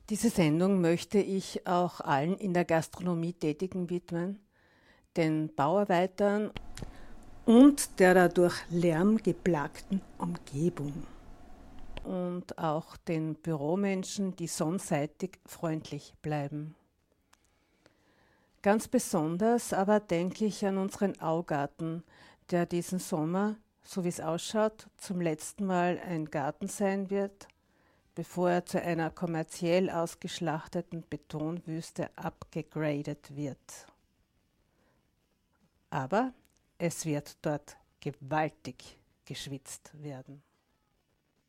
Diese Sendung möchte ich auch allen in der Gastronomie Tätigen widmen, den Bauarbeitern und der dadurch lärmgeplagten Umgebung und auch den Büromenschen, die sonnenseitig freundlich bleiben. Ganz besonders aber denke ich an unseren Augarten, der diesen Sommer, so wie es ausschaut, zum letzten Mal ein Garten sein wird, bevor er zu einer kommerziell ausgeschlachteten Betonwüste abgegradet wird. Aber es wird dort gewaltig geschwitzt werden.